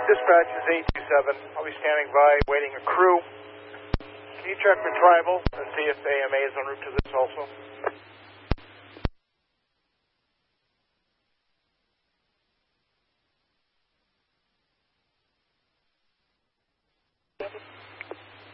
Dispatch is 827. I'll be standing by, waiting a crew. Can you check with Tribal and see if AMA is en route to this also?